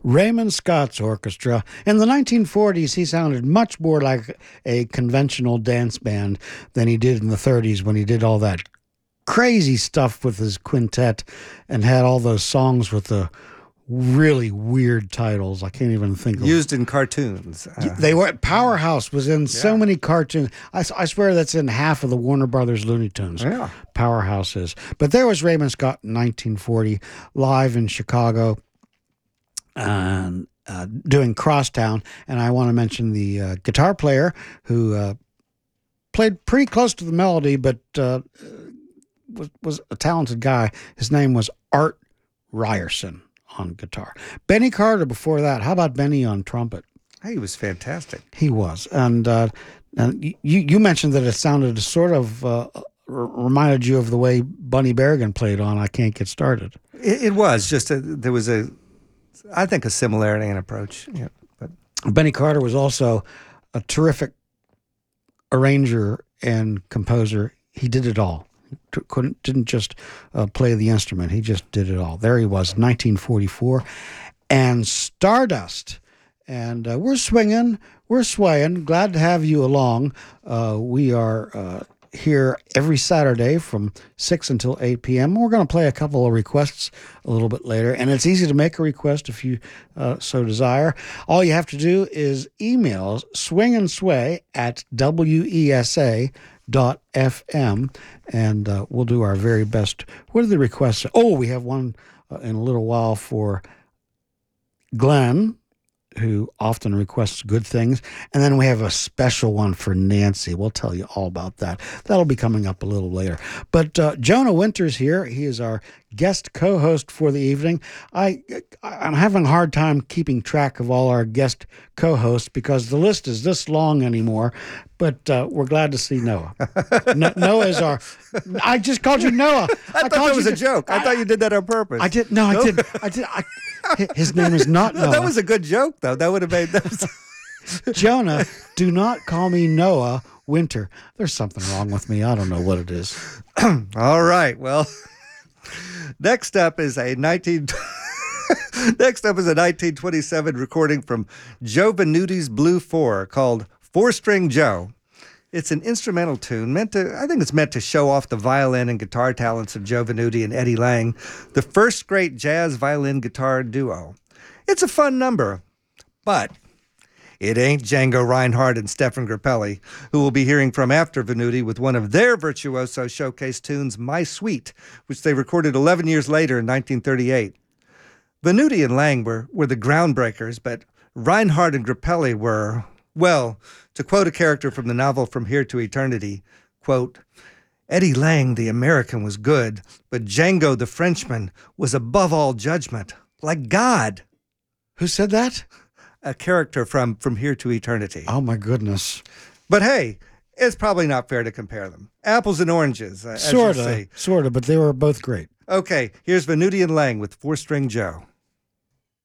Raymond Scott's orchestra. In the 1940s, he sounded much more like a conventional dance band than he did in the 30s when he did all that crazy stuff with his quintet and had all those songs with the really weird titles. I can't even think of Used in cartoons. They were Powerhouse was in so many cartoons. I swear that's in half of the Warner Brothers Looney Tunes. Yeah. Powerhouse is. But there was Raymond Scott in 1940 live in Chicago and doing Crosstown. And I want to mention the guitar player who played pretty close to the melody, but was a talented guy. His name was Art Ryerson on guitar. Benny Carter before that. How about Benny on trumpet? He was fantastic. He was. And you mentioned that it sounded sort of reminded you of the way Bunny Berrigan played on I Can't Get Started. It was just there was I think a similarity in approach. Yeah, but Benny Carter was also a terrific arranger and composer. He did it all. Didn't just play the instrument. He just did it all. There he was, 1944, and Stardust. And we're swinging, we're swaying. Glad to have you along. We are here every Saturday from 6 until 8 p.m. We're going to play a couple of requests a little bit later, and it's easy to make a request if you so desire. All you have to do is email swingandsway@wesa.fm, and we'll do our very best. What are the requests? Oh, we have one in a little while for Glenn, who often requests good things. And then we have a special one for Nancy. We'll tell you all about that. That'll be coming up a little later. But Jonah Winters here. He is our guest co-host for the evening. I'm having a hard time keeping track of all our guest co-hosts because the list is this long anymore. But we're glad to see Noah. Noah is our... I just called you Noah. I thought that was a joke. I thought you did that on purpose. I did. No, I did. His name is not Noah. That was a good joke, though. That would have made that. Jonah, do not call me Noah Winter. There's something wrong with me. I don't know what it is. All right. Well, next up is a 1927 recording from Joe Venuti's Blue Four called Four-String Joe. It's an instrumental tune meant to show off the violin and guitar talents of Joe Venuti and Eddie Lang, the first great jazz violin guitar duo. It's a fun number, but it ain't Django Reinhardt and Stefan Grappelli, who we'll be hearing from after Venuti with one of their virtuoso showcase tunes, My Sweet, which they recorded 11 years later in 1938. Venuti and Lang were the groundbreakers, but Reinhardt and Grappelli were, well, to quote a character from the novel From Here to Eternity, quote, Eddie Lang, the American, was good, but Django, the Frenchman, was above all judgment, like God. Who said that? A character from Here to Eternity. Oh, my goodness. But hey, it's probably not fair to compare them. Apples and oranges, as you say. Sort of, but they were both great. Okay, here's Venuti and Lang with Four-String Joe.